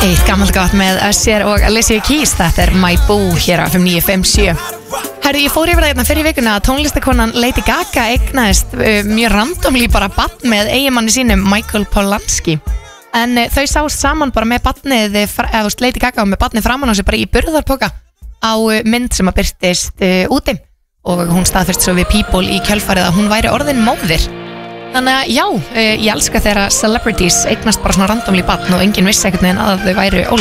Eitt gammalt gott með Usher og Alicia Keys. Þetta My Boo hér á FM 957. Herru, ég fór yfir það hérna fyrir vikuna að tónlistakonan Lady Gaga eignaðist mjög randomly bara barn með eiginmanni sínum Michael Polanski. En þau sást saman bara með barnið, Lady Gaga með barnið framan á sig bara í burðarpoka á mynd sem að birtist úti. Og hún staðfest svo við People í kjölfarið að hún væri orðin móðir. Þannig að já, ég elska þegar celebrities eignast bara svona randomly barn og enginn vissi einhvern veginn að þau væru